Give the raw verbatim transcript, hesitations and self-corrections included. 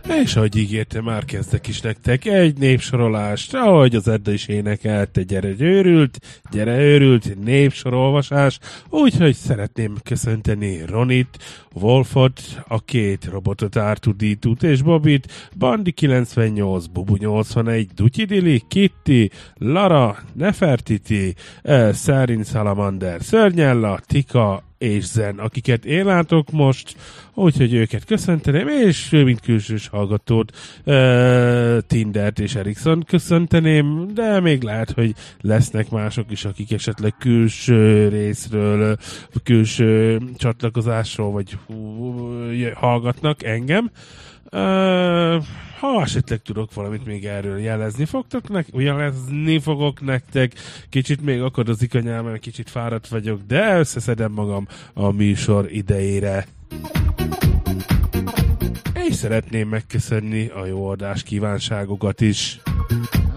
És ahogy ígérte, már kezdek is nektek egy népsorolást, ahogy az Edda is énekelte, gyere őrült, gyere őrült, népsorolvasás, úgyhogy szeretném köszönteni Ronit, Wolfot, a két robotot, Ártudítút és Bobit, Bandi kilencvennyolc, Bubu nyolcvanegy, Dutyidili, Kitty, Lara, Nefertiti, eh, Szárin Salamander, Szörnyella, Tika és Zen, akiket én látok most, úgyhogy őket köszönteném, és mint külsős hallgatót uh, Tindert és Erikson köszönteném, de még lehet, hogy lesznek mások is, akik esetleg külső részről, külső csatlakozásról, vagy uh, hallgatnak engem. Uh, ha esetleg tudok valamit még erről jelezni fogtok nek, jelezni fogok nektek, kicsit még akadozik a nyelven, kicsit fáradt vagyok, de összeszedem magam a műsor idejére. És szeretném megköszönni a jó adás kívánságokat is.